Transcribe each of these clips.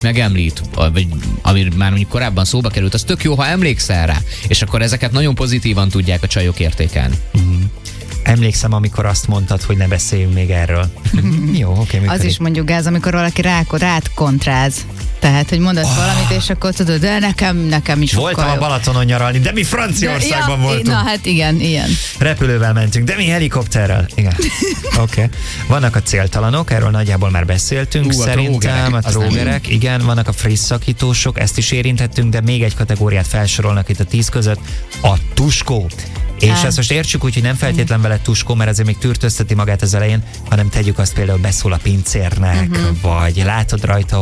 megemlít, vagy ami már mondjuk korábban szóba került, az tök jó, ha emlékszel rá, és akkor ezeket nagyon pozitívan tudják a csajok értékelni. Emlékszem, amikor azt mondtad, hogy ne beszéljünk még erről. Jó, oké, működik. Az is mondjuk gáz, amikor valaki rád kontráz. Tehát, hogy mondasz valamit, és akkor tudod, de nekem is voltam a Balatonon nyaralni, de mi Franciaországban voltunk. Na hát igen, ilyen. Repülővel mentünk, de mi helikopterrel. Igen. Oké. Vannak a céltalanok, erről nagyjából már beszéltünk. Szerintem a trógerek, igen, vannak a friss szakítósok, ezt is érintettünk, de még egy kategóriát felsorolnak itt a 10 között, a tuskó. És ezt most értsük úgy, hogy nem feltétlen vele tuskó, mert azért még tűrtözteti magát az elején, hanem tegyük azt például beszól a pincérnek, vagy látod rajta,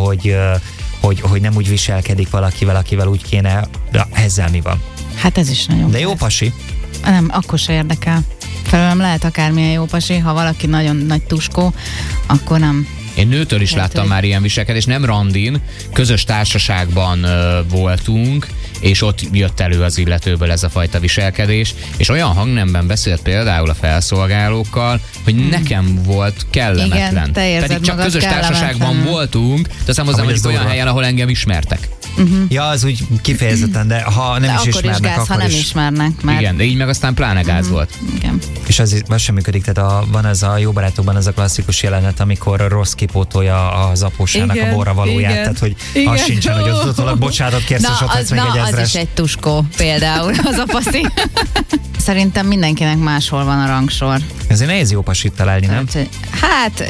hogy nem úgy viselkedik valakivel, akivel úgy kéne. De ezzel mi van? Hát ez is nagyon. De jó pasi? Nem, akkor se érdekel. Felőlem lehet akármilyen jó pasi, ha valaki nagyon nagy tuskó, akkor nem. Én nőtől is láttam már ilyen viselkedést, nem randin, közös társaságban voltunk, és ott jött elő az illetőből ez a fajta viselkedés, és olyan hangnemben beszélt például a felszolgálókkal, hogy nekem volt kellemetlen. Igen, te érzed pedig csak magad közös társaságban voltunk, de aztán hozzám mondjuk olyan helyen, ahol engem ismertek. Ja, az úgy kifejezetten, de ha nem de is akkor ismernek, is gáz, akkor ha nem is. ismernek. Mert... Igen, de így meg aztán pláne gáz volt. Igen. És az sem működik, tehát van ez a Jó barátokban az a klasszikus jelenet, amikor Ross kipótolja az apósának a borra valóját, tehát hogy az sincsen, hogy ott bocsánatot kérsz, és ott lesz még egy ezres. Az is egy tuskó például, az a paszi. Szerintem mindenkinek máshol van a rangsor. Ezért nehéz jó pasit találni, nem? Hát,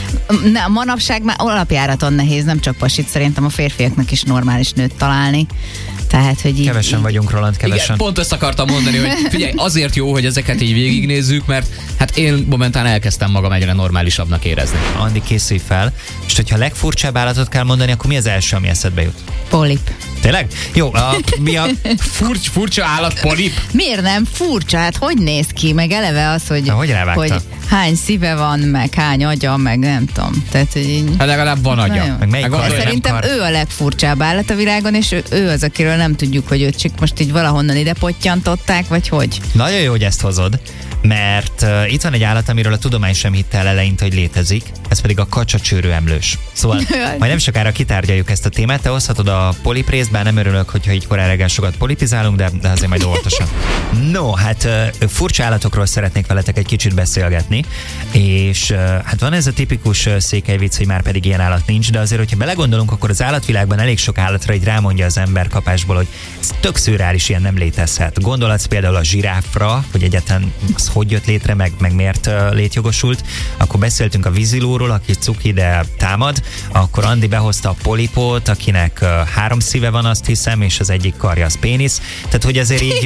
manapság már alapjáraton nehéz, nem csak pasit, szerintem a férfiaknak is normális nőt találni. Tehát, hogy így, kevesen vagyunk, Roland, kevesen. Igen, pont ezt akartam mondani, hogy figyelj, azért jó, hogy ezeket így végignézzük, mert hát én momentán elkezdtem magam egyre normálisabbnak érezni. Andi, készülj fel, és hogyha a legfurcsább állatot kell mondani, akkor mi az első, ami eszedbe jut? Polip. Tényleg? Jó, mi a... Furcsa állat, polip? Miért nem furcsa? Hát hogy néz ki? Meg eleve az, hogy hány szíve van, meg hány agya, meg nem tudom. Tehát, hogy így... Hát legalább van agya. Szerintem ő a legfurcsább állat a világon, és ő az, akiről nem tudjuk, hogy őt csak most így valahonnan ide pottyantották, vagy hogy. Nagyon jó, hogy ezt hozod, mert itt van egy állat, amiről a tudomány sem hitte el eleinte, hogy létezik, ez pedig a kacsacsőrő emlős. Szóval majd nem sokára kitárgyaljuk ezt a témát, te hozhatod a poliprészt, bár nem örülök, hogyha így korán reggel sokat polipizálunk, de azért majd óvatosan. No, hát furcsa állatokról szeretnék veletek egy kicsit beszélgetni, és hát van ez a tipikus székelyvicc, hogy már pedig ilyen állat nincs, de azért, hogyha belegondolunk, akkor az állatvilágban elég sok állatra így rámondja az ember kapásból, hogy ez tök szürreális, ilyen nem létezhet. Gondolatsz például a zsiráfra, hogy egyáltalán az hogy jött létre, meg miért létjogosult. Akkor beszéltünk a vízilóról, aki cuki, de támad. Akkor Andi behozta a polipot, akinek 3 szíve van, azt hiszem, és az egyik karja az pénisz. Tehát, hogy azért így...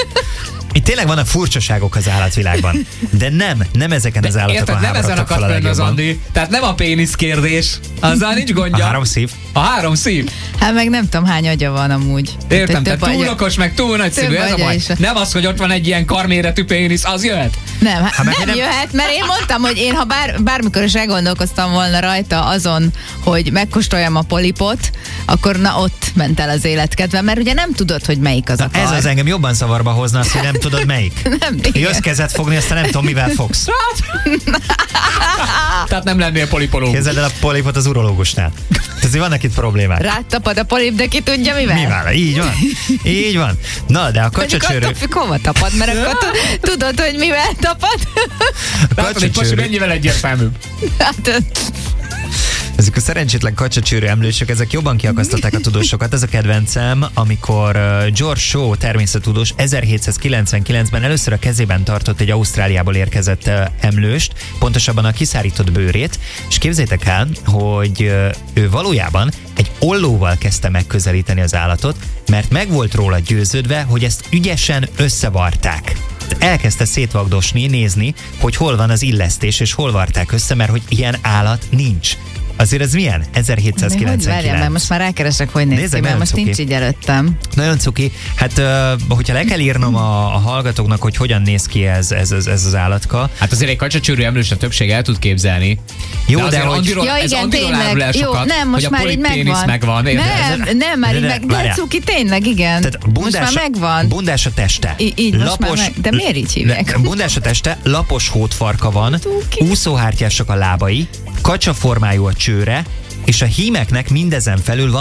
Itt tényleg vannak furcsaságok az állatvilágban, de nem ezeken az állatokon háborodtak fel a legjobban. Andi. Tehát nem a pénisz kérdés, azzal nincs gondja. A 3 szív? A 3 szív. Hát meg nem tudom, hány agya van amúgy. Értem, tehát túl okos, meg túl nagy szívű, ez a baj. Nem az, hogy ott van egy ilyen karméretű pénisz, az jöhet? Nem, nem jöhet, mert én mondtam, hogy én ha bármikor is elgondolkoztam volna rajta azon, hogy megkóstoljam a polipot, akkor na ott ment el az életkedvem, mert ugye nem tudod, hogy melyik az a kar. Ez az engem jobban zavarba hozna, azt, hogy nem tudod melyik. Jössz kezet fogni, aztán nem tudom, mivel fogsz. Tehát nem lennél polipológus. Képzeld el a polipot az urológusnál. Tehát vannak itt problémák. Rátapad a polip, de ki tudja mivel? Mivel? Így van. Így van. Na, de a kacsacsőrő... Attól függ, hova tapad, mert akkor tudod, hogy mivel tapad. Látod, egy pasi mennyivel egyértelműbb. Ezek a szerencsétlen kacsacsőrű emlősök, ezek jobban kiakasztották a tudósokat. Ez a kedvencem, amikor George Shaw természettudós 1799-ben először a kezében tartott egy Ausztráliából érkezett emlőst, pontosabban a kiszárított bőrét, és képzeljétek el, hogy ő valójában egy ollóval kezdte megközelíteni az állatot, mert meg volt róla győződve, hogy ezt ügyesen összevarták. Elkezdte szétvagdosni, nézni, hogy hol van az illesztés, és hol varták össze, mert hogy ilyen állat nincs. Azért ez milyen? 1799. Várjál, mert most már rákeresek, hogy néz ki, mert most cuki. Nincs így előttem. Nagyon cuki. Hát, hogyha le kell írnom a hallgatóknak, hogy hogyan néz ki ez az állatka. Hát azért egy kacsacsőrű emlős a többség el tud képzelni. Jó, de hogy... Ja, igen, tényleg. Jó, nem, most már így megvan. Nem, már így meg. De cuki, tényleg, igen. Tehát most már megvan. Bundás a teste. Így most már meg. De miért így hívják? Bundás a teste, lapos hótfarka van, úszóhártyások a lábai, kacsaformájú a csőre, és a hímeknek mindezen felül van